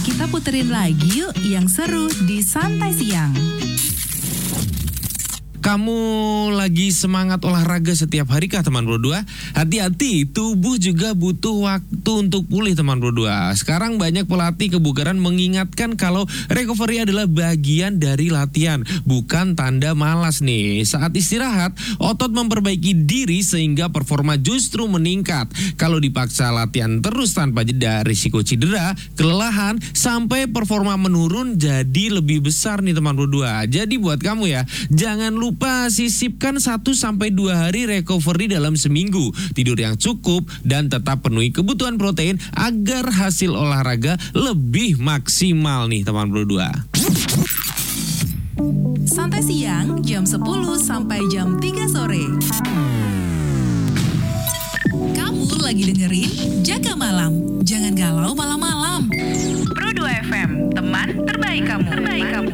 Kita puterin lagi yuk yang seru di Santai Siang. Kamu lagi semangat olahraga setiap hari kah teman berdua? Hati-hati, tubuh juga butuh waktu untuk pulih teman berdua. Sekarang banyak pelatih kebugaran mengingatkan kalau recovery adalah bagian dari latihan, bukan tanda malas nih. Saat istirahat, otot memperbaiki diri sehingga performa justru meningkat. Kalau dipaksa latihan terus tanpa jeda, risiko cedera, kelelahan, sampai performa menurun jadi lebih besar nih teman berdua. Jadi buat kamu ya, jangan lupa sisipkan 1-2 hari recovery dalam seminggu. Tidur yang cukup dan tetap penuhi kebutuhan protein agar hasil olahraga lebih maksimal nih teman berdua. Santai Siang jam 10 sampai jam 3 sore. Kamu lagi dengerin Jaga Malam. Jangan galau malam-malam. Pro 2 FM, teman terbaik kamu.